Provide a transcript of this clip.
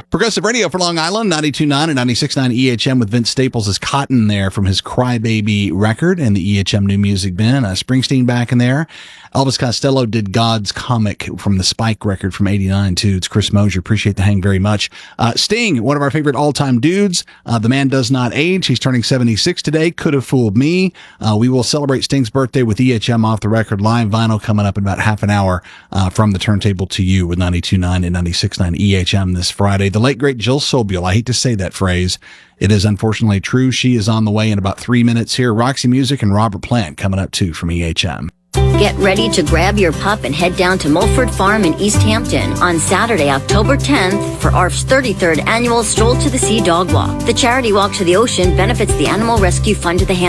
Progressive Radio for Long Island, 92.9 and 96.9 EHM with Vince Staples as Cotton there from his Crybaby record and the EHM New Music Bin. Springsteen back in there. Elvis Costello did God's Comic from the Spike record from 89 too. It's Chris Mosier. Appreciate the hang very much. Sting, one of our favorite all-time dudes. The man does not age. He's turning 76 today. Could have fooled me. We will celebrate Sting's birthday with EHM Off the Record live vinyl coming up in about half an hour from the turntable to you with 92.9 and 96.9 EHM this Friday. The late, great Jill Sobule. I hate to say that phrase. It is unfortunately true. She is on the way in about 3 minutes here. Roxy Music and Robert Plant coming up too from EHM. Get ready to grab your pup and head down to Mulford Farm in East Hampton on Saturday, October 10th for ARF's 33rd annual Stroll to the Sea Dog Walk. The charity walk to the ocean benefits the Animal Rescue Fund of the